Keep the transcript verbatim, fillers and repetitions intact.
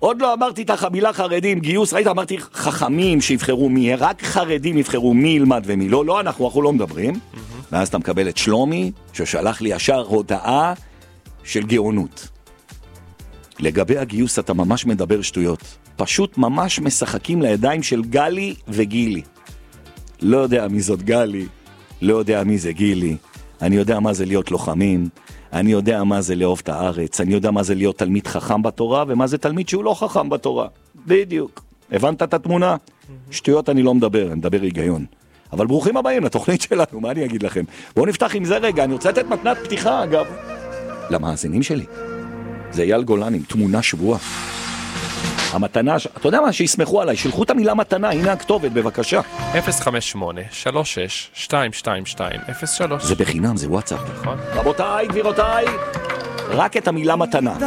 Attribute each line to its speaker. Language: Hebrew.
Speaker 1: עוד לא אמרתי את המילה חרדים, גיוס, ראית, אמרתי חכמים שיבחרו מי, רק חרדים יבחרו מי ילמד ומי לא, לא, אנחנו, אנחנו לא מדברים. ואז אתה מקבל את שלומי, ששלח לי ישר הודעה של גאונות. לגבי הגיוס אתה ממש מדבר שטויות. פשוט ממש משחקים לידיים של גלי וגילי. לא יודע מי זאת גלי, לא יודע מי זה גילי. אני יודע מה זה להיות לוחמים, אני יודע מה זה לאהוב את הארץ, אני יודע מה זה להיות תלמיד חכם בתורה, ומה זה תלמיד שהוא לא חכם בתורה. בדיוק. הבנת את התמונה? שטויות אני לא מדבר, אני מדבר היגיון. אבל ברוכים הבאים לתוכנית שלנו, מה אני אגיד לכם? בואו נפתח עם זה רגע, אני רוצה לתת מתנת פתיחה, אגב. למאזינים שלי. זה אייל גולן עם תמונה שבועה. המתנה, אתה יודע מה? שיסמכו עליי, שלחו את המילה מתנה, הנה הכתובת, בבקשה.
Speaker 2: אפס חמש שמונה שלוש שש שתיים שתיים שתיים אפס שלוש.
Speaker 1: זה בחינם, זה וואטסאפ.
Speaker 2: נכון.
Speaker 1: רבותיי, גבירותיי, רק את המילה מתנה.